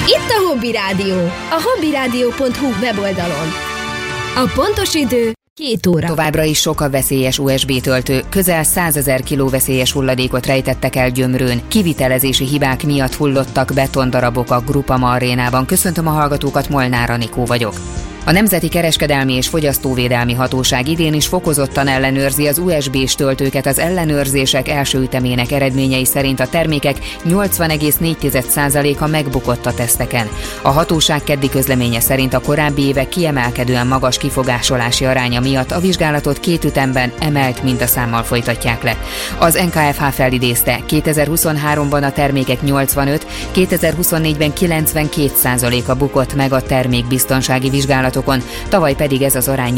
Itt a Hobby Rádió, a hobbyradio.hu weboldalon. A pontos idő 2 óra. Továbbra is sok a veszélyes USB töltő. Közel 100 000 kiló veszélyes hulladékot rejtettek el Gyömrőn. Kivitelezési hibák miatt hullottak betondarabok a Groupama arénában. Köszöntöm a hallgatókat, Molnár Anikó vagyok. A Nemzeti Kereskedelmi és Fogyasztóvédelmi Hatóság idén is fokozottan ellenőrzi az USB-s töltőket. Az ellenőrzések első ütemének eredményei szerint a termékek 80,4%-a megbukott a teszteken. A hatóság keddi közleménye szerint a korábbi évek kiemelkedően magas kifogásolási aránya miatt a vizsgálatot 2 ütemben emelt mintaszámmal folytatják le. Az NKFH felidézte, 2023-ban a termékek 85, 2024-ben 92%-a bukott meg a termékbiztonsági vizsgálatot. Tavaly pedig ez az arány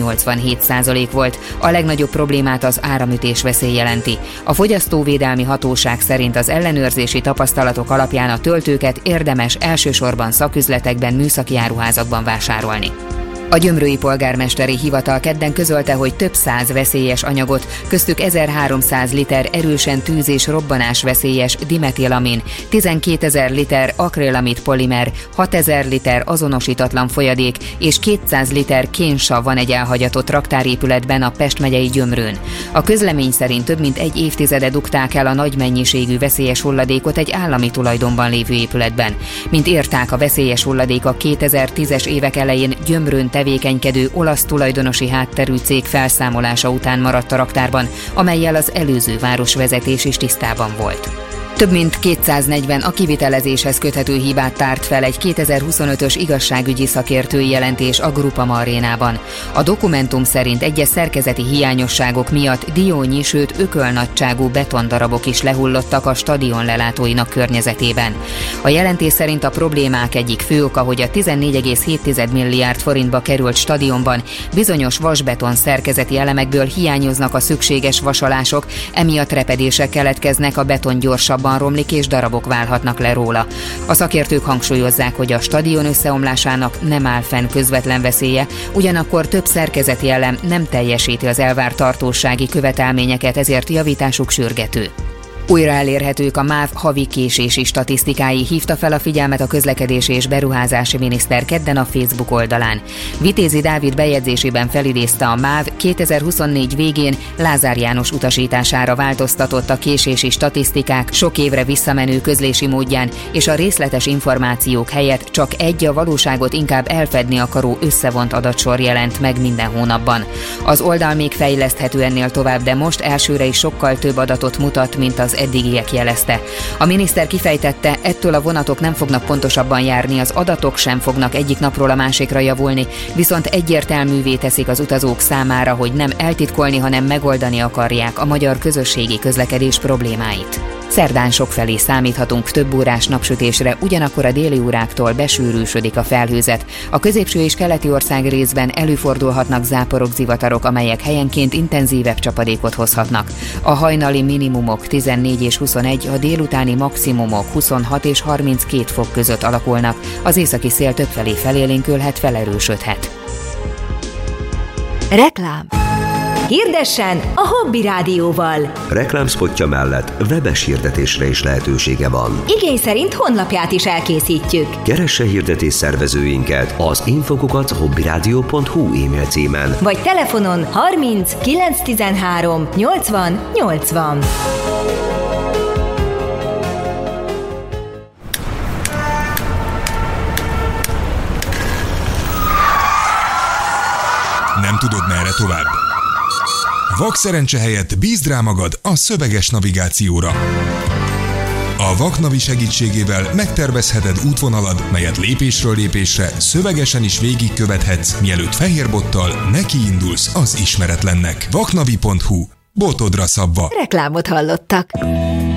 87% volt. A legnagyobb problémát az áramütés veszély jelenti. A Fogyasztóvédelmi Hatóság szerint az ellenőrzési tapasztalatok alapján a töltőket érdemes elsősorban szaküzletekben, műszaki áruházakban vásárolni. A gyömrői polgármesteri hivatal kedden közölte, hogy több száz veszélyes anyagot, köztük 1300 liter erősen tűz- és robbanásveszélyes dimetilamin, 12 000 liter akrilamid polimer, 6000 liter azonosítatlan folyadék és 200 liter kénsav van egy elhagyatott raktárépületben a Pest megyei Gyömrőn. A közlemény szerint több mint egy évtizede dugták el a nagy mennyiségű veszélyes hulladékot egy állami tulajdonban lévő épületben. Mint írták, a veszélyes hulladék a 2010-es évek elején Gyömrőn tevékenykedő olasz tulajdonosi hátterű cég felszámolása után maradt a raktárban, amellyel az előző városvezetés is tisztában volt. Több mint 240 a kivitelezéshez köthető hibát tárt fel egy 2025-ös igazságügyi szakértői jelentés a Groupama arénában. A dokumentum szerint egyes szerkezeti hiányosságok miatt diónyi, sőt ökölnagyságú betondarabok is lehullottak a stadion lelátóinak környezetében. A jelentés szerint a problémák egyik fő oka, hogy a 14,7 milliárd forintba került stadionban bizonyos vasbeton szerkezeti elemekből hiányoznak a szükséges vasalások, emiatt repedések keletkeznek, a beton gyorsabban romlik és darabok válhatnak le róla. A szakértők hangsúlyozzák, hogy a stadion összeomlásának nem áll fenn közvetlen veszélye, ugyanakkor több szerkezeti elem nem teljesíti az elvárt tartósági követelményeket, ezért javításuk sürgető. Újra elérhetők a MÁV havi késési statisztikái, hívta fel a figyelmet a közlekedési és beruházási miniszter kedden a Facebook oldalán. Vitézi Dávid bejegyzésében felidézte, a MÁV 2024 végén Lázár János utasítására változtatott a késési statisztikák sok évre visszamenő közlési módján, és a részletes információk helyett csak egy a valóságot inkább elfedni akaró összevont adatsor jelent meg minden hónapban. Az oldal még fejleszthető ennél tovább, de most elsőre is sokkal több adatot mutat, mint az eddigiek jelezte. A miniszter kifejtette, ettől a vonatok nem fognak pontosabban járni, az adatok sem fognak egyik napról a másikra javulni, viszont egyértelművé teszik az utazók számára, hogy nem eltitkolni, hanem megoldani akarják a magyar közösségi közlekedés problémáit. Szerdán sokfelé számíthatunk több órás napsütésre, ugyanakkor a déli óráktól besűrűsödik a felhőzet. A középső és keleti ország részben előfordulhatnak záporok, zivatarok, amelyek helyenként intenzívebb csapadékot hozhatnak. A hajnali minimumok 14 és 21, a délutáni maximumok 26 és 32 fok között alakulnak. Az északi szél többfelé felélénkülhet, felerősödhet. Reklám. Hirdessen a Hobby Rádióval! Reklámszpotja mellett webes hirdetésre is lehetősége van. Igény szerint honlapját is elkészítjük. Keresse hirdetés szervezőinket az info@hobbyradio.hu e-mail címen. Vagy telefonon 30 913 80 80. Nem tudod, merre tovább? Vakszerencse helyett bízd rá magad a szöveges navigációra. A Vaknavi segítségével megtervezheted útvonalad, melyet lépésről lépésre szövegesen is végigkövethetsz, mielőtt fehérbottal nekiindulsz az ismeretlennek. Vaknavi.hu. Botodra szabva. Reklámot hallottak.